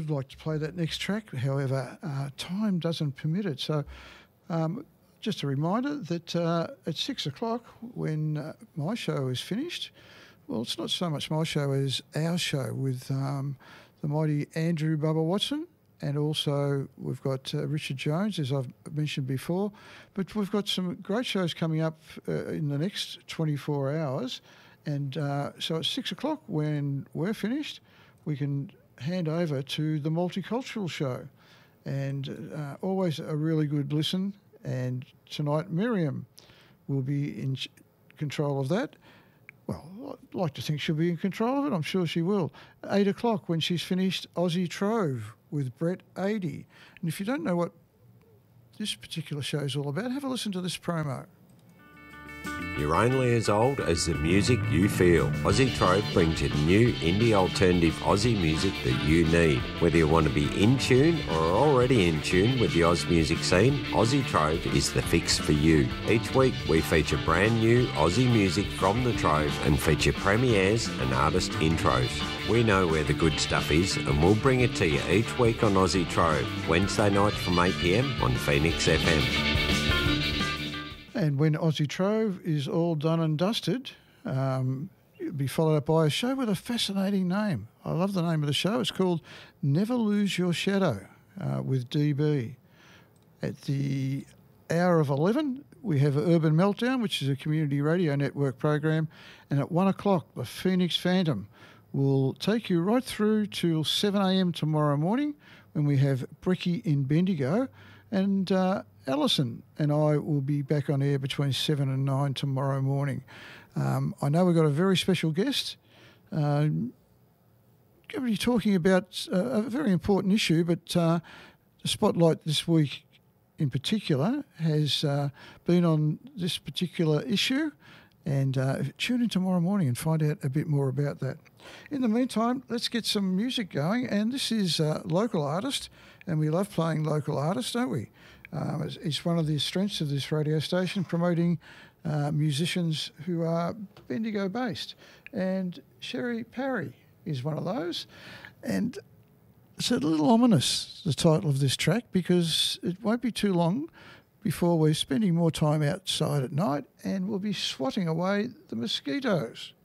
would like to play that next track. However, time doesn't permit it. So just a reminder that at 6 o'clock, when my show is finished, well, it's not so much my show as our show with the mighty Andrew Bubba Watson. And also we've got Richard Jones, as I've mentioned before. But we've got some great shows coming up in the next 24 hours. And so at 6 o'clock, when we're finished, we can hand over to the Multicultural Show. And always a really good listen. And tonight, Miriam will be in control of that. Well, I'd like to think she'll be in control of it. I'm sure she will. 8 o'clock, when she's finished, Aussie Trove with Brett Adey. And if you don't know what this particular show is all about, have a listen to this promo. You're only as old as the music you feel. Aussie Trove brings you new indie alternative Aussie music that you need. Whether you want to be in tune or are already in tune with the Oz music scene, Aussie Trove is the fix for you. Each week we feature brand new Aussie music from the Trove and feature premieres and artist intros. We know where the good stuff is and we'll bring it to you each week on Aussie Trove, Wednesday night from 8 p.m. on Phoenix FM. And when Aussie Trove is all done and dusted, it'll be followed up by a show with a fascinating name. I love the name of the show. It's called Never Lose Your Shadow with DB. At the hour of 11, we have Urban Meltdown, which is a community radio network program. And at 1 o'clock, the Phoenix Phantom will take you right through till 7 a.m. tomorrow morning when we have Brecky in Bendigo. And Alison and I will be back on air between 7 and 9 tomorrow morning. I know we've got a very special guest. Going to be talking about a very important issue, but the spotlight this week in particular has been on this particular issue. And tune in tomorrow morning and find out a bit more about that. In the meantime, let's get some music going. And this is a local artist, and we love playing local artists, don't we? It's one of the strengths of this radio station, promoting musicians who are Bendigo-based. And Sherry Parry is one of those. And it's a little ominous, the title of this track, because it won't be too long before we're spending more time outside at night and we'll be swatting away the mosquitoes.